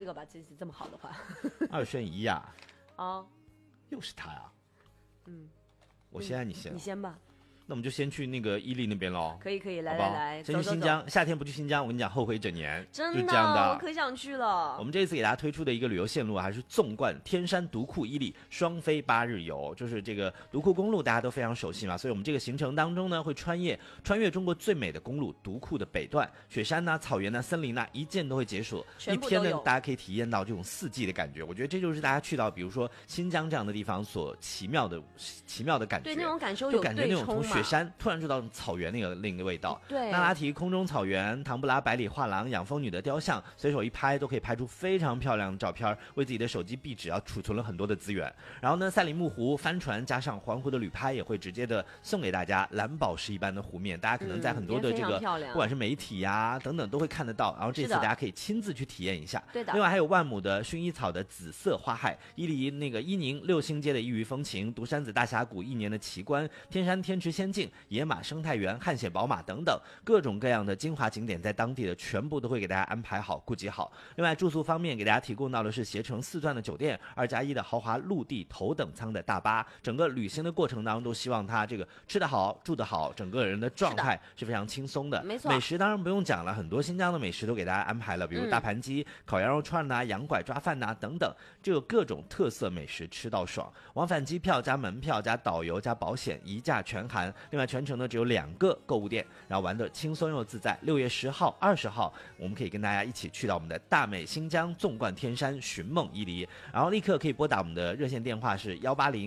个吧，这次这么好的话。 2选1呀？ 哦， 又是他呀？我先，你先， 你先吧。 那我们就先去那个伊犁那边喽。 可以，来好不好来来， 先去新疆，夏天不去新疆，我跟你讲后悔一整年。 真就这样的， 我可想去了。 我们这一次给大家推出的一个旅游线路还是纵贯天山独库伊犁双飞8日游，就是这个独库公路大家都非常熟悉嘛，所以我们这个行程当中呢，会穿越中国最美的公路独库的北段，雪山呐、草原呐、森林呐，一键都会解锁。一天呢，大家可以体验到这种4季的感觉。我觉得这就是大家去到比如说新疆这样的地方所奇妙的感觉。 对，那种感受就感觉那种从雪山突然就到草原那个另一个味道。 对， 那拉提空中草原、唐布拉百里画廊、养蜂女的雕像，随手一拍都可以拍出非常漂亮的照片，为自己的手机壁纸储存了很多的资源。然后呢，赛里木湖帆船加上环湖的旅拍也会直接的送给大家蓝宝石一般的湖面，大家可能在很多的这个不管是媒体呀等等都会看得到。然后这次大家可以亲自去体验一下。 对的。 另外还有万亩的薰衣草的紫色花海，伊犁那个伊宁6星街的异域风情，独山子大峡谷1年的奇观，天山天池仙境、野马生态园、汗血宝马等等各种各样的精华景点，在当地的全部都会给大家安排好、顾及好。另外住宿方面，给大家提供到的是携程4钻的酒店，2+1的豪华陆地头等舱的大巴。整个旅行的过程当中，都希望他这个吃得好、住得好，整个人的状态是非常轻松的。 没错， 美食当然不用讲了，很多新疆的美食都给大家安排了，比如大盘鸡、烤羊肉串呐、羊拐抓饭呐等等，就有各种特色美食吃到爽。往返机票加门票加导游加保险一价全含。另外全程呢只有2个购物店，然后玩得轻松又自在。6月10号、20号，我们可以跟大家一起去到我们的大美新疆，纵贯天山，寻梦伊犁。然后立刻可以拨打我们的热线电话是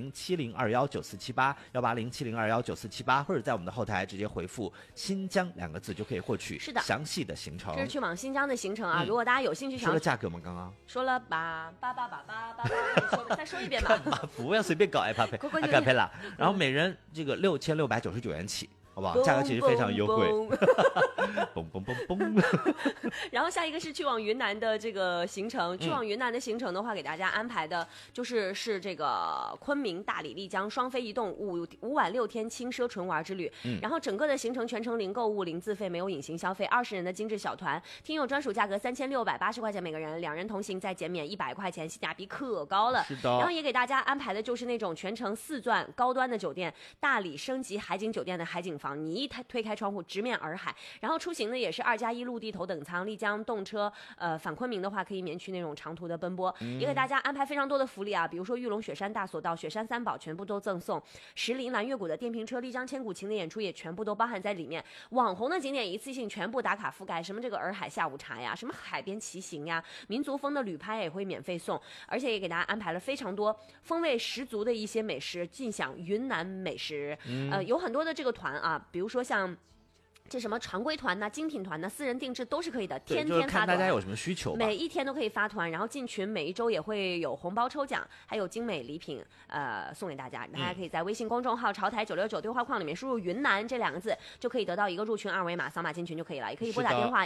18070219478，18070219478，或者在我们的后台直接回复新疆2个字就可以获取详细的行程。 这是去往新疆的行程啊！如果大家有兴趣， 说了价格吗？刚刚说了吧，8888，再说一遍吧。 不要随便搞爱帕佩阿卡佩拉。然后每人这个6699元起。好不好？价格其实非常优惠。嘣嘣嘣嘣。 然后下一个是去往云南的这个行程。去往云南的行程的话，给大家安排的是这个昆明、大理、丽江双飞一动5晚6天轻奢纯玩之旅。然后整个的行程全程零购物、零自费，没有隐形消费，20人的精致小团，听友专属价格3680块钱每个人，2人同行再减免100块钱，性价比可高了。 是的。 然后也给大家安排的就是那种全程4钻高端的酒店，大理升级海景酒店的海景。你一推开窗户直面洱海，然后出行呢也是2+1陆地头等舱，丽江动车返昆明的话可以免去那种长途的奔波。也给大家安排非常多的福利啊，比如说玉龙雪山大索道、雪山3宝全部都赠送，石林蓝月谷的电瓶车、丽江千古情的演出也全部都包含在里面，网红的景点一次性全部打卡覆盖，什么这个洱海下午茶呀，什么海边骑行呀，民族风的旅拍也会免费送，而且也给大家安排了非常多风味十足的一些美食，尽享云南美食。有很多的这个团啊，比如说像这什么常规团呐、精品团呐、私人定制都是可以的，天天发团， 看大家有什么需求， 每一天都可以发团，然后进群，每一周也会有红包抽奖，还有精美礼品送给大家。大家可以在微信公众号潮台969对话框里面输入云南这2个字，就可以得到一个入群2维码，扫码进群就可以了。也可以拨打电话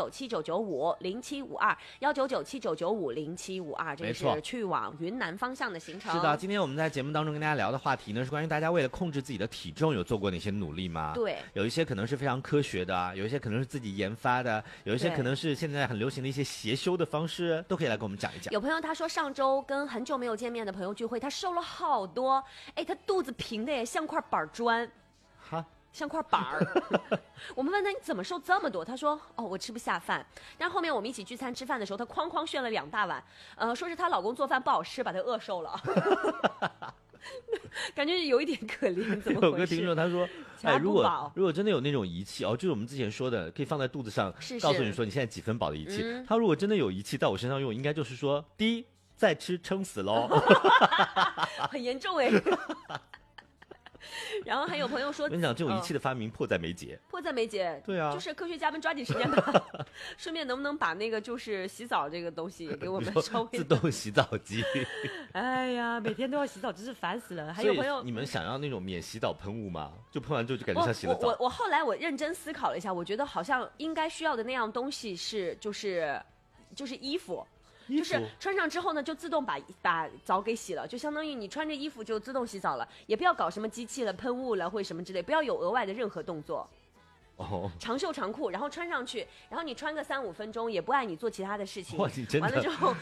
19979950752，19979950752，这是去往云南方向的行程。 是的，今天我们在节目当中跟大家聊的话题呢，是关于大家为了控制自己的体重有做过哪些努力吗？ 对， 有一些可能是非常科学的，有一些可能是自己研发的，有一些可能是现在很流行的一些邪修的方式，都可以来跟我们讲一讲。 有朋友他说上周跟很久没有见面的朋友聚会，他瘦了好多，哎，他肚子平的也像块板砖， 哈， 像块板儿。我们问他你怎么瘦这么多，他说哦我吃不下饭。但后面我们一起聚餐吃饭的时候，他哐哐炫了2大碗，说是她老公做饭不好吃，把她饿瘦了。感觉有一点可怜，怎么回事？ 有个听众他说，哎，如果真的有那种仪器就是我们之前说的，可以放在肚子上，告诉你说你现在几分饱的仪器。他如果真的有仪器在我身上用，应该就是说，第一，再吃撑死喽， 很严重哎。然后还有朋友说， 我跟你讲，这种仪器的发明迫在眉睫。 迫在眉睫， 对啊， 就是科学家们抓紧时间吧。顺便能不能把那个就是洗澡这个东西也给我们稍微自动洗澡机？ 哎呀，每天都要洗澡，真是烦死了。还有朋友， 你们想要那种免洗澡喷雾吗？就喷完之后就感觉像洗了澡。 我后来我认真思考了一下，我觉得好像应该需要的那样东西是就是衣服。就是穿上之后呢，就自动把澡给洗了，就相当于你穿着衣服就自动洗澡了，也不要搞什么机器了、喷雾了或者什么之类，不要有额外的任何动作。长袖长裤，然后穿上去，然后你穿个3-5分钟，也不碍你做其他的事情。 哇，你真的完了之后